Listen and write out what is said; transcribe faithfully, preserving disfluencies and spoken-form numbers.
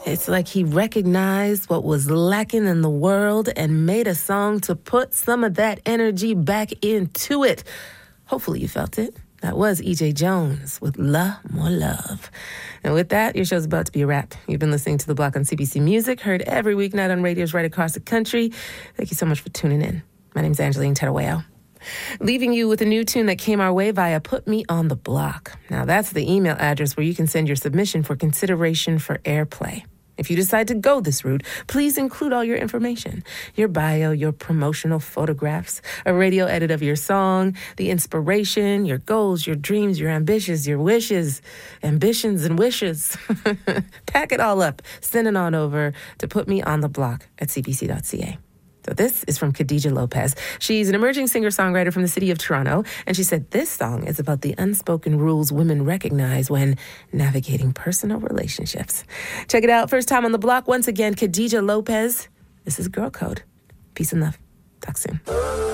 It's like he recognized what was lacking in the world and made a song to put some of that energy back into it. Hopefully you felt it. That was E J Jones with La More Love. And with that, your show's about to be a wrap. You've been listening to The Block on C B C Music, heard every weeknight on radios right across the country. Thank you so much for tuning in. My name's Angeline Tedaweo. Leaving you with a new tune that came our way via Put Me on the Block. Now, that's the email address where you can send your submission for consideration for airplay. If you decide to go this route, please include all your information, your bio, your promotional photographs, a radio edit of your song, the inspiration, your goals, your dreams, your ambitions, your wishes, ambitions and wishes. Pack it all up. Send it on over to Put Me on the Block at c b c dot c a. So this is from Khadija Lopez. She's an emerging singer-songwriter from the city of Toronto, and she said this song is about the unspoken rules women recognize when navigating personal relationships. Check it out. First time on the block. Once again, Khadija Lopez. This is Girl Code. Peace and love. Talk soon.